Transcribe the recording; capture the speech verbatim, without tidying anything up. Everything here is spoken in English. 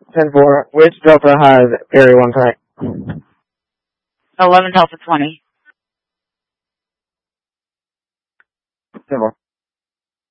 ten four. Which Delta has Area one track? eleven Delta twenty. ten four.